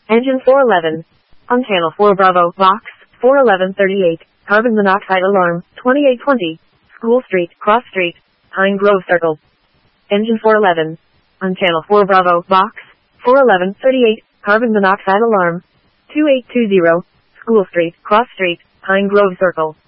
Engine 411. On channel 4 Bravo, box 41138, carbon monoxide alarm, 2820, School Street, Cross Street, Pine Grove Circle. Engine 411. On channel 4 Bravo, box 41138, carbon monoxide alarm, 2820, School Street, Cross Street, Pine Grove Circle.